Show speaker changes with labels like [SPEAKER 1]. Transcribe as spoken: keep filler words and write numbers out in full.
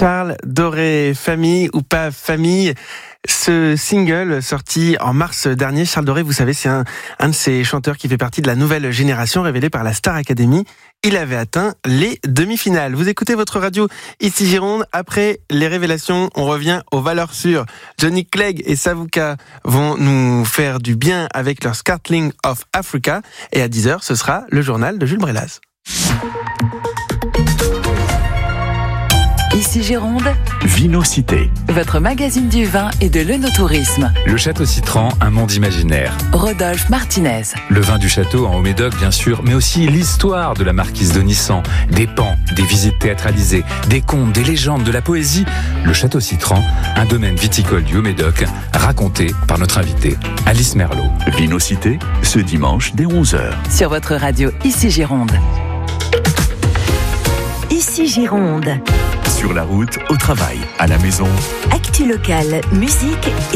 [SPEAKER 1] Charles Doré, famille ou pas famille, ce single sorti en mars dernier, Charles Doré, vous savez, c'est un, un de ces chanteurs qui fait partie de la nouvelle génération révélée par la Star Academy. Il avait atteint les demi-finales. Vous écoutez votre radio ici Gironde. Après les révélations, on revient aux valeurs sûres. Johnny Clegg et Savuka vont nous faire du bien avec leur Scartling of Africa. Et à dix heures, ce sera le journal de Jules Brélaz.
[SPEAKER 2] Ici Gironde,
[SPEAKER 3] Vinocité,
[SPEAKER 2] votre magazine du vin et de l'œnotourisme.
[SPEAKER 4] Le château Citran, un monde imaginaire.
[SPEAKER 2] Rodolphe Martinez.
[SPEAKER 4] Le vin du château en Haut-Médoc, bien sûr, mais aussi l'histoire de la marquise de Nissan, des pans, des visites théâtralisées, des contes, des légendes, de la poésie. Le château Citran, un domaine viticole du Haut-Médoc, raconté par notre invitée, Alice Merlot.
[SPEAKER 3] Vinocité, ce dimanche dès onze heures.
[SPEAKER 2] Sur votre radio Ici Gironde.
[SPEAKER 5] Ici Gironde.
[SPEAKER 3] Sur la route, au travail, à la maison.
[SPEAKER 5] Actu locale, musique